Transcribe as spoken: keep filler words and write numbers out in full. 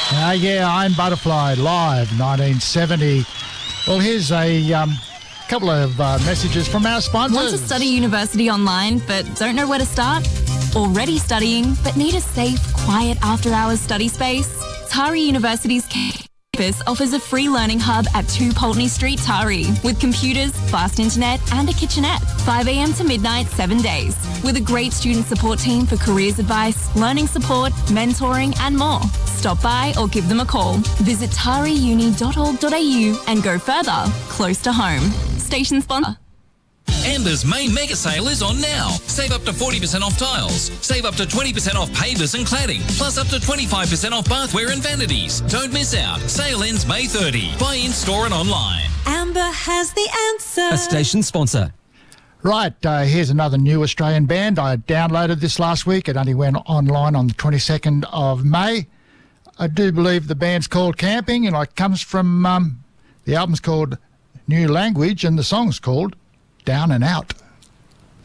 Uh, yeah, I'm Butterfly, live, nineteen seventy. Well, here's a um, couple of uh, messages from our sponsors. Want to study university online but don't know where to start? Already studying but need a safe, quiet after-hours study space? Tari University's campus offers a free learning hub at two Pulteney Street, Tari, with computers, fast internet and a kitchenette. five a.m. to midnight, seven days. With a great student support team for careers advice, learning support, mentoring and more. Stop by or give them a call. Visit tari uni dot org dot a u and go further, close to home. Station sponsor. Amber's main mega sale is on now. Save up to forty percent off tiles. Save up to twenty percent off pavers and cladding. Plus up to twenty-five percent off bathware and vanities. Don't miss out. Sale ends May thirtieth. Buy in store and online. Amber has the answer. A station sponsor. Right, uh, here's another new Australian band. I downloaded this last week. It only went online on the twenty-second of May. I do believe the band's called Camping, and it comes from, um, the album's called New Language, and the song's called Down and Out.